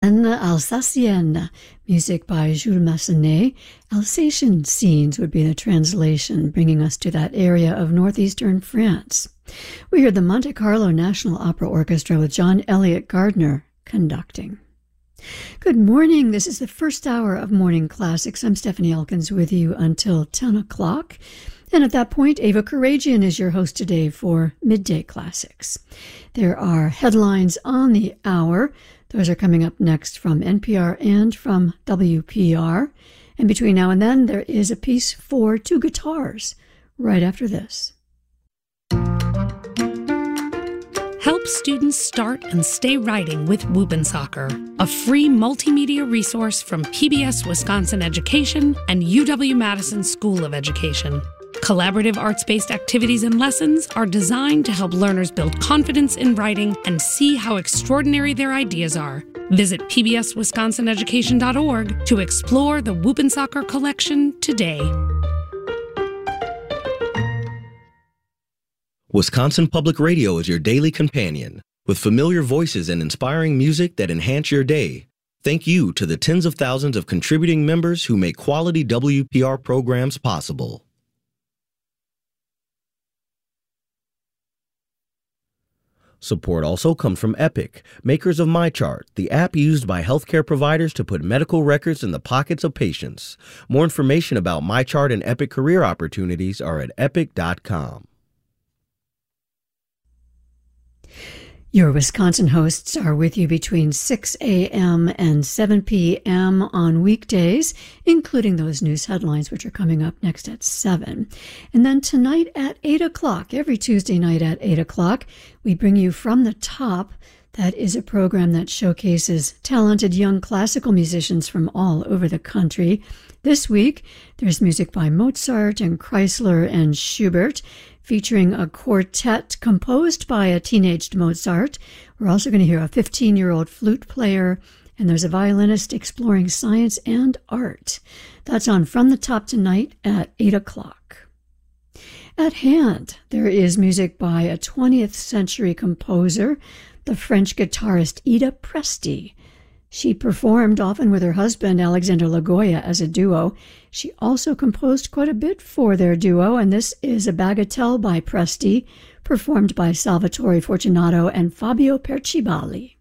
then Alsacienne, music by Jules Massenet. Alsatian scenes would be the translation, bringing us to that area of northeastern France. We heard the Monte Carlo National Opera Orchestra with John Elliott Gardner conducting. Good morning. This is the first hour of Morning Classics. I'm Stephanie Elkins with you until 10 o'clock. And at that point, Ava Karagian is your host today for Midday Classics. There are headlines on the hour. Those are coming up next from NPR and from WPR. And between now and then, there is a piece for two guitars right after this. Help students start and stay writing with Whoop'n'Soccer, a free multimedia resource from PBS Wisconsin Education and UW-Madison School of Education. Collaborative arts-based activities and lessons are designed to help learners build confidence in writing and see how extraordinary their ideas are. Visit pbswisconsineducation.org to explore the Whoop'n'Soccer collection today. Wisconsin Public Radio is your daily companion, with familiar voices and inspiring music that enhance your day. Thank you to the tens of thousands of contributing members who make quality WPR programs possible. Support also comes from Epic, makers of MyChart, the app used by healthcare providers to put medical records in the pockets of patients. More information about MyChart and Epic career opportunities are at epic.com. Your Wisconsin hosts are with you between 6 a.m. and 7 p.m. on weekdays, including those news headlines, which are coming up next at 7. And then tonight at 8 o'clock, every Tuesday night at 8 o'clock, we bring you From the Top. That is a program that showcases talented young classical musicians from all over the country. This week, there's music by Mozart and Kreisler and Schubert, featuring a quartet composed by a teenaged Mozart. We're also going to hear a 15-year-old flute player, and there's a violinist exploring science and art. That's on From the Top tonight at 8 o'clock. At hand, there is music by a 20th century composer, the French guitarist Ida Presti. She performed often with her husband, Alexander Lagoya, as a duo. She also composed quite a bit for their duo, and this is a bagatelle by Presti, performed by Salvatore Fortunato and Fabio Percivali.